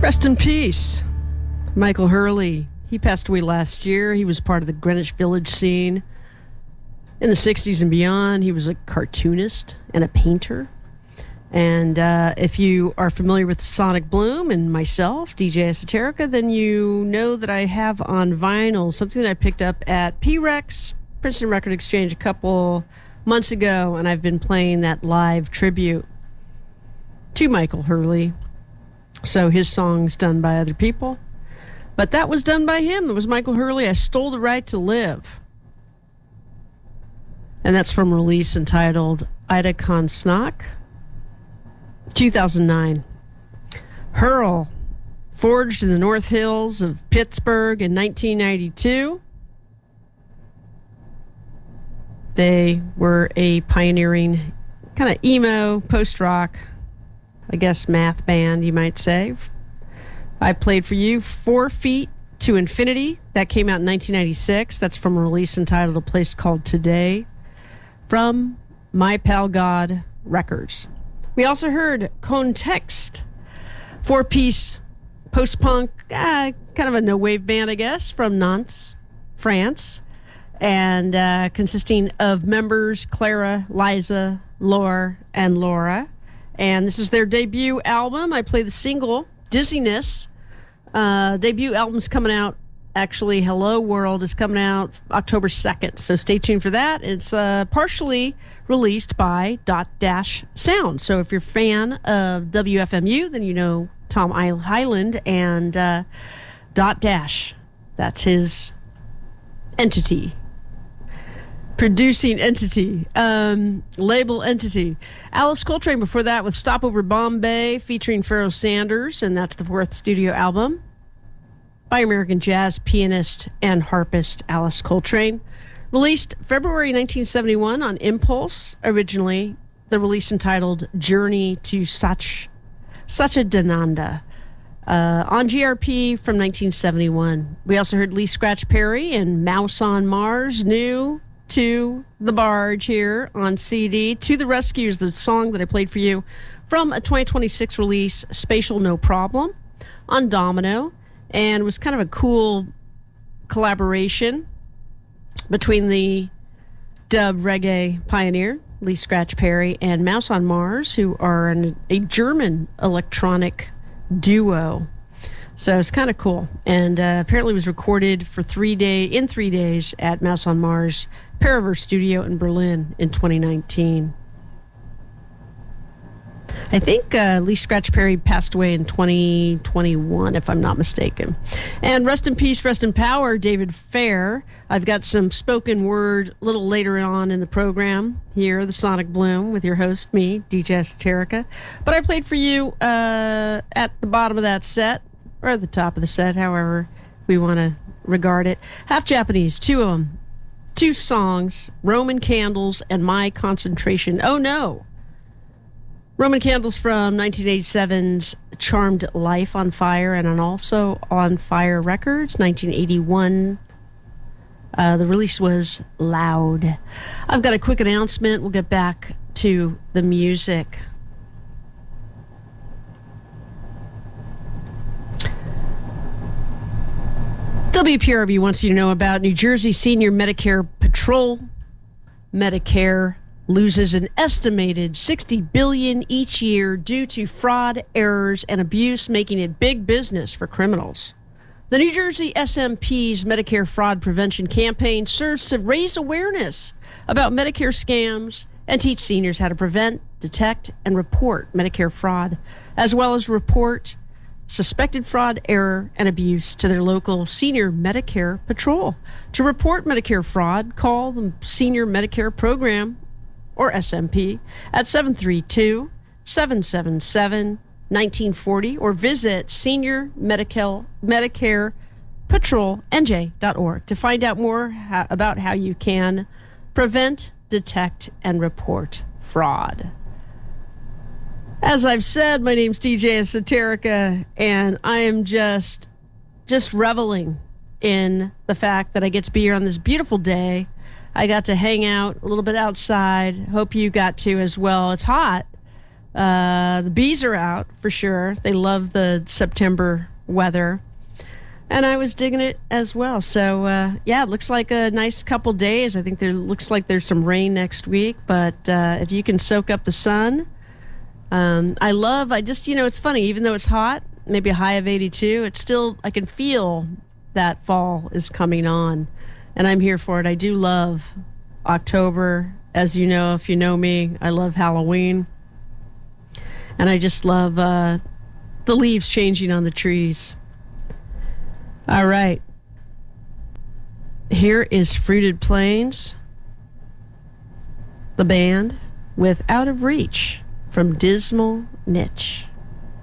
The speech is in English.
Rest in peace, Michael Hurley. He passed away last year. He was part of the Greenwich Village scene in the 60s and beyond. He was a cartoonist and a painter. And if you are familiar with Sonic Bloom and myself, DJ Esoterica, then you know that I have on vinyl something that I picked up at P-Rex, Princeton Record Exchange, a couple months ago, and I've been playing that live tribute to Michael Hurley. So his song's done by other people, but that was done by him. It was Michael Hurley. I Stole the Right to Live. And that's from a release entitled Ida Con Snock, 2009. Hurl, forged in the North Hills of Pittsburgh in 1992. They were a pioneering kind of emo, post-rock, I guess math band, you might say. I played for you 4 Feet to Infinity. That came out in 1996. That's from a release entitled A Place Called Today from My Pal God Records. We also heard Context, 4-piece post-punk, kind of a no-wave band, I guess, from Nantes, France, and consisting of members Clara, Liza, Laure, and Laura. And this is their debut album. I played the single, Dizziness. Debut album's coming out. Actually, Hello World is coming out October 2nd. So stay tuned for that. It's partially released by Dot Dash Sound. So if you're a fan of WFMU, then you know Tom Highland and Dot Dash. That's his entity. Producing entity, label entity. Alice Coltrane before that with Stopover Bombay featuring Pharoah Sanders, and that's the 4th studio album by American jazz pianist and harpist Alice Coltrane. Released February 1971 on Impulse, originally the release entitled Journey to Satchidananda. On GRP from 1971. We also heard Lee Scratch Perry and Mouse on Mars, new to the barge here on CD. To the Rescue is the song that I played for you from a 2026 release, Spatial No Problem, on Domino. And it was kind of a cool collaboration between the dub reggae pioneer, Lee Scratch Perry, and Mouse on Mars, who are a German electronic duo. So it's kind of cool. And apparently it was recorded for 3 days at Mouse on Mars Paraverse Studio in Berlin in 2019. I think Lee Scratch Perry passed away in 2021, if I'm not mistaken. And rest in peace, rest in power, David Fair. I've got some spoken word a little later on in the program here, the Sonic Bloom, with your host, me, DJ Esoterica. But I played for you at the bottom of that set, or at the top of the set, however we want to regard it. Half Japanese, 2 of them. 2 songs, Roman Candles and My Concentration. Oh No! Roman Candles from 1987's Charmed Life on Fire, and also on Fire Records, 1981. The release was Loud. I've got a quick announcement. We'll get back to the music. WPRB wants you to know about New Jersey Senior Medicare Patrol. Medicare loses an estimated $60 billion each year due to fraud, errors, and abuse, making it big business for criminals. The New Jersey SMP's Medicare Fraud Prevention Campaign serves to raise awareness about Medicare scams and teach seniors how to prevent, detect, and report Medicare fraud, as well as report suspected fraud, error, and abuse to their local Senior Medicare Patrol. To report Medicare fraud, call the Senior Medicare Program, or SMP, at 732-777-1940, or visit seniormedicarepatrolnj.org to find out more about how you can prevent, detect, and report fraud. As I've said, my name's DJ Esoterica, and I am just reveling in the fact that I get to be here on this beautiful day. I got to hang out a little bit outside. Hope you got to as well. It's hot, The bees are out for sure. They love the September weather. And I was digging it as well. So, yeah, it looks like a nice couple days. I think there looks like there's some rain next week. But if you can soak up the sun, it's funny, even though it's hot, maybe a high of 82, it's still, I can feel that fall is coming on. And I'm here for it. I do love October. As you know, if you know me, I love Halloween. And I just love the leaves changing on the trees. All right. Here is Fruited Plains, the band, with Out of Reach from Dismal Niche.